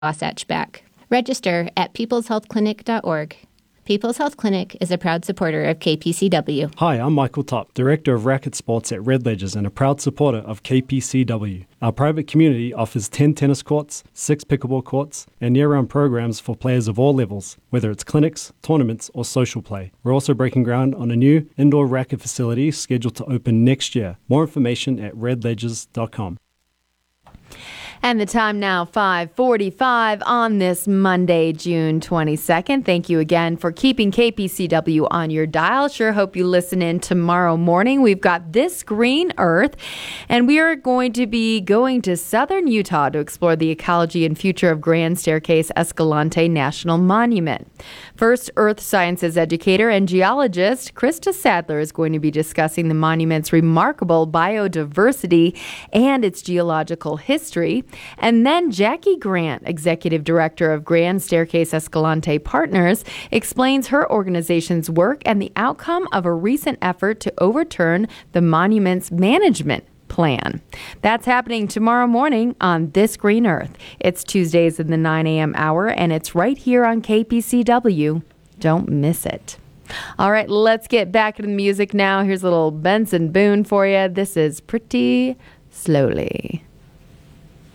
Wasatch back. Register at peopleshealthclinic.org. People's Health Clinic is a proud supporter of KPCW. Hi, I'm Michael Topp, Director of Racket Sports at Red Ledgers and a proud supporter of KPCW. Our private community offers 10 tennis courts, 6 pickleball courts, and year-round programs for players of all levels, whether it's clinics, tournaments, or social play. We're also breaking ground on a new indoor racket facility scheduled to open next year. More information at redledgers.com. And the time now, 5:45 on this Monday, June 22nd. Thank you again for keeping KPCW on your dial. Sure hope you listen in tomorrow morning. We've got This Green Earth, and we are going to be going to southern Utah to explore the ecology and future of Grand Staircase Escalante National Monument. First, earth sciences educator and geologist Krista Sadler is going to be discussing the monument's remarkable biodiversity and its geological history. And then Jackie Grant, Executive Director of Grand Staircase Escalante Partners, explains her organization's work and the outcome of a recent effort to overturn the monument's management plan. That's happening tomorrow morning on This Green Earth. It's Tuesdays in the 9 a.m. hour, and it's right here on KPCW. Don't miss it. All right, let's get back to the music now. Here's a little Benson Boone for you. This is Pretty Slowly.